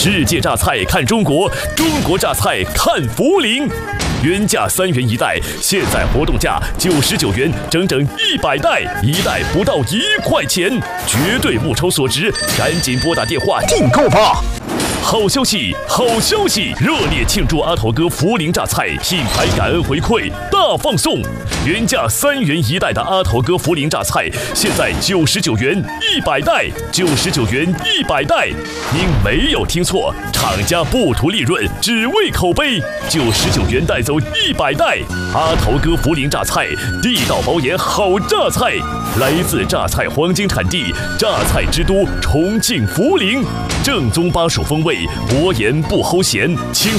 世界榨菜看中国，中国榨菜看涪陵。原价3元一袋，现在活动价99元，整整100袋，一袋不到1块钱，绝对物超所值，赶紧拨打电话订购吧！好消息，好消息！热烈庆祝阿头哥涪陵榨菜品牌感恩回馈大放送！原价3元一袋的阿头哥涪陵榨菜，现在99元100袋，99元100袋。您没有听错，厂家不图利润，只为口碑，99元带走100袋。阿头哥涪陵榨菜，地道保研好榨菜，来自榨菜黄金产地，榨菜之都重庆涪陵，正宗巴蜀风味，薄盐不齁咸，清